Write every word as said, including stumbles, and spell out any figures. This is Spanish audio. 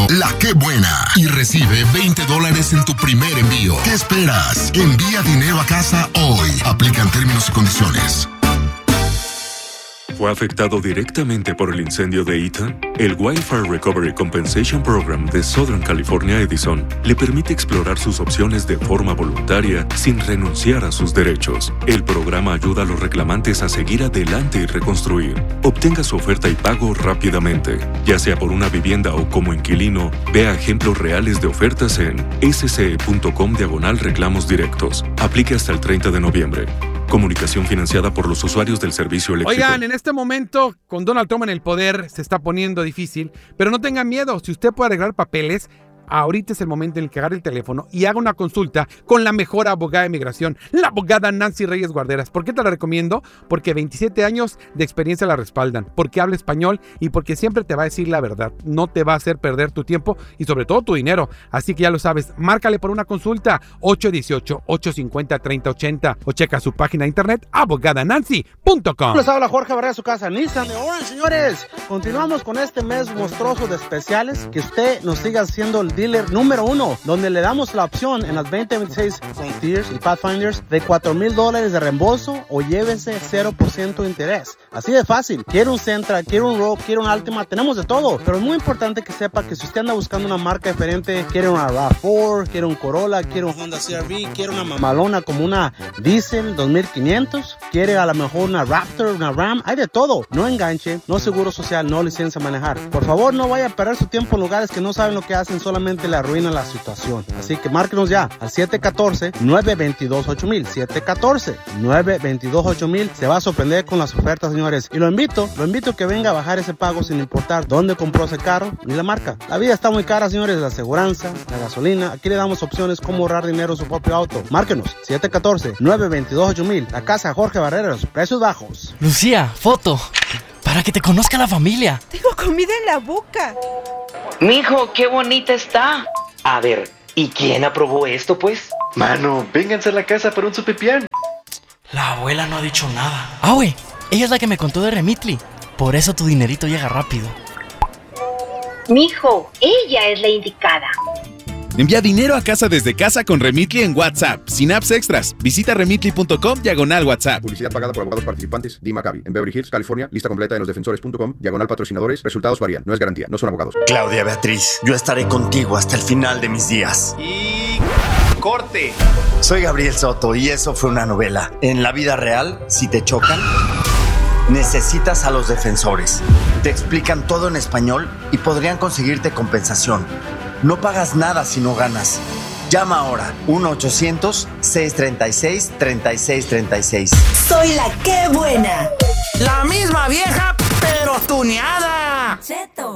La Qué Buena, y recibe veinte dólares en tu primer envío. ¿Qué esperas? Envía dinero a casa hoy. Aplican términos y condiciones. ¿Fue afectado directamente por el incendio de Eaton? El Wildfire Recovery Compensation Program de Southern California Edison le permite explorar sus opciones de forma voluntaria sin renunciar a sus derechos. El programa ayuda a los reclamantes a seguir adelante y reconstruir. Obtenga su oferta y pago rápidamente. Ya sea por una vivienda o como inquilino, vea ejemplos reales de ofertas en sce.com diagonal reclamos directos. Aplique hasta el treinta de noviembre. Comunicación financiada por los usuarios del servicio eléctrico. Oigan, en este momento, con Donald Trump en el poder, se está poniendo difícil, pero no tengan miedo. Si usted puede arreglar papeles, ahorita es el momento en el que agarre el teléfono y haga una consulta con la mejor abogada de migración, la abogada Nancy Reyes Guarderas. ¿Por qué te la recomiendo? Porque veintisiete años de experiencia la respaldan, porque habla español y porque siempre te va a decir la verdad. No te va a hacer perder tu tiempo y sobre todo tu dinero. Así que ya lo sabes, márcale por una consulta ocho uno ocho, ocho cinco cero, tres cero ocho cero o checa su página de internet abogada nancy punto com. Les habla Jorge Barrera de su casa Nissan de Orange, señores. Continuamos con este mes monstruoso de especiales. Que usted nos siga haciendo el dealer número uno, donde le damos la opción en las veinte veintiséis Frontiers y Pathfinders de cuatro mil dólares de reembolso o llévese cero por ciento de interés. Así de fácil. Quiere un Sentra, quiere un Rogue, quiere un Altima, tenemos de todo. Pero es muy importante que sepa que si usted anda buscando una marca diferente, quiere una RAV cuatro, quiere un Corolla, quiere un Honda C R V, quiere una mamalona como una Diesel dos mil quinientos, quiere a lo mejor una Raptor, una Ram, hay de todo. No enganche, no seguro social, no licencia a manejar. Por favor, no vaya a perder su tiempo en lugares que no saben lo que hacen, solamente le arruina la situación. Así que márquenos ya al siete uno cuatro, nueve dos dos, ocho mil. siete uno cuatro, nueve dos dos, ocho mil. Se va a sorprender con las ofertas, señores. Y lo invito, lo invito a que venga a bajar ese pago sin importar dónde compró ese carro ni la marca. La vida está muy cara, señores. La aseguranza, la gasolina. Aquí le damos opciones cómo ahorrar dinero en su propio auto. Márquenos siete uno cuatro, nueve dos dos, ocho mil. La casa Jorge Barrera, los precios bajos. Lucía, foto. Para que te conozca la familia. Tengo comida en la boca. Mijo, qué bonita está. A ver, ¿y quién aprobó esto, pues? Mano, vénganse a la casa para un sopepián. La abuela no ha dicho nada. Ah, güey, ella es la que me contó de Remitly. Por eso tu dinerito llega rápido. Mijo, ella es la indicada. Envía dinero a casa desde casa con Remitly en WhatsApp, sin apps extras. Visita remitly punto com diagonal WhatsApp. Publicidad pagada por abogados participantes. D. Maccabi. En Beverly Hills, California. Lista completa en los defensores punto com. Diagonal patrocinadores. Resultados varían. No es garantía. No son abogados. Claudia Beatriz, yo estaré contigo hasta el final de mis días. Y... corte. Soy Gabriel Soto y eso fue una novela. En la vida real, si te chocan, necesitas a los defensores. Te explican todo en español y podrían conseguirte compensación. No pagas nada si no ganas. Llama ahora, uno ochocientos, seis treinta y seis, treinta y seis treinta y seis. Soy la Qué Buena. La misma vieja, pero tuneada. Cheto.